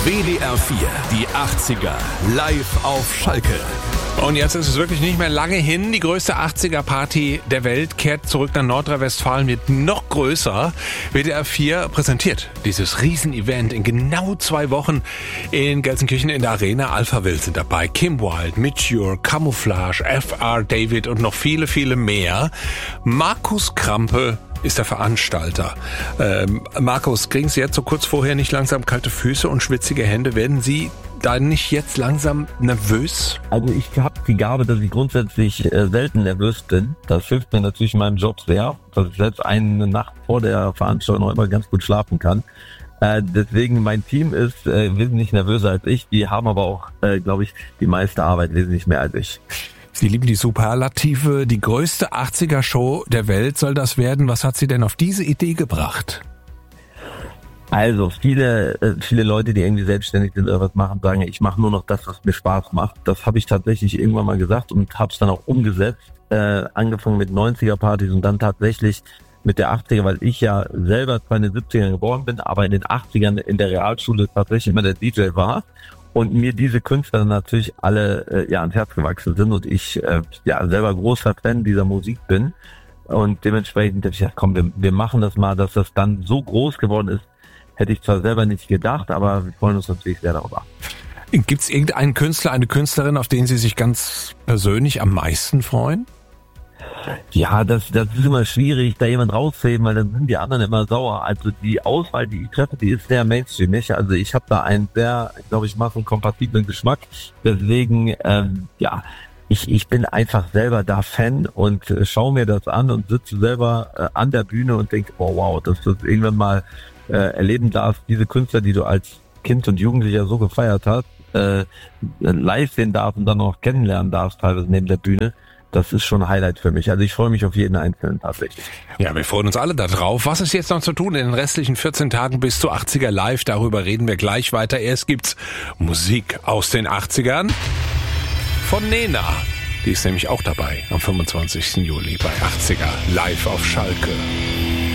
WDR 4, die 80er, live auf Schalke. Und jetzt ist es wirklich nicht mehr lange hin. Die größte 80er-Party der Welt kehrt zurück nach Nordrhein-Westfalen, wird noch größer. WDR 4 präsentiert dieses Riesenevent in genau 2 Wochen in Gelsenkirchen in der Arena. Alpha Will sind dabei, Kim Wilde, Mature, Camouflage, F.R. David und noch viele, viele mehr. Markus Krampe ist der Veranstalter. Markus, kriegen Sie jetzt so kurz vorher nicht langsam kalte Füße und schwitzige Hände? Werden Sie da nicht jetzt langsam nervös? Also ich habe die Gabe, dass ich grundsätzlich selten nervös bin. Das hilft mir natürlich in meinem Job sehr, dass ich selbst eine Nacht vor der Veranstaltung noch immer ganz gut schlafen kann. Deswegen, mein Team ist wesentlich nervöser als ich. Die haben aber auch, glaube ich, die meiste Arbeit wesentlich mehr als ich. Sie lieben die Superlative. Die größte 80er-Show der Welt soll das werden. Was hat Sie denn auf diese Idee gebracht? Also viele Leute, die irgendwie selbstständig sind oder was machen, sagen, ich mache nur noch das, was mir Spaß macht. Das habe ich tatsächlich irgendwann mal gesagt und habe es dann auch umgesetzt. Angefangen mit 90er-Partys und dann tatsächlich mit der 80er, weil ich ja selber zwar in den 70ern geboren bin, aber in den 80ern in der Realschule tatsächlich immer der DJ war. Und mir diese Künstler natürlich alle ans Herz gewachsen sind und ich selber großer Fan dieser Musik bin. Und dementsprechend habe ich gesagt, komm, wir machen das mal, dass das dann so groß geworden ist. Hätte ich zwar selber nicht gedacht, aber wir freuen uns natürlich sehr darüber. Gibt es irgendeinen Künstler, eine Künstlerin, auf den Sie sich ganz persönlich am meisten freuen? Ja, das ist immer schwierig, da jemand rauszuheben, weil dann sind die anderen immer sauer. Also die Auswahl, die ich treffe, die ist sehr mainstreamig. Also ich habe da einen sehr, glaube ich, massenkompatiblen Geschmack. Deswegen, ich bin einfach selber da Fan und schaue mir das an und sitze selber an der Bühne und denke, oh wow, dass du das irgendwann mal erleben darfst, diese Künstler, die du als Kind und Jugendlicher so gefeiert hast, live sehen darfst und dann auch kennenlernen darfst, teilweise neben der Bühne. Das ist schon ein Highlight für mich. Also ich freue mich auf jeden Einzelnen tatsächlich. Ja, wir freuen uns alle da drauf. Was ist jetzt noch zu tun in den restlichen 14 Tagen bis zu 80er Live? Darüber reden wir gleich weiter. Erst gibt's Musik aus den 80ern von Nena. Die ist nämlich auch dabei am 25. Juli bei 80er Live auf Schalke.